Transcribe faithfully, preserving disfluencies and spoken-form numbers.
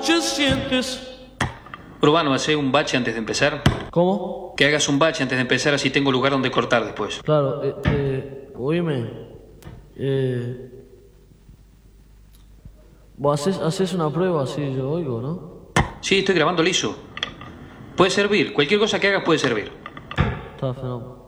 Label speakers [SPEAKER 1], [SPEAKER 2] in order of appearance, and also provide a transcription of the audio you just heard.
[SPEAKER 1] noche sientes.
[SPEAKER 2] Urbano, ¿hacé un bache antes de empezar?
[SPEAKER 3] ¿Cómo?
[SPEAKER 2] Que hagas un bache antes de empezar, así tengo lugar donde cortar después.
[SPEAKER 3] Claro, eh, eh, oíme. Eh, vos haces, haces una prueba así, yo oigo, ¿no?
[SPEAKER 2] Sí, estoy grabando liso. Puede servir, cualquier cosa que hagas puede servir.
[SPEAKER 3] Está fenómeno.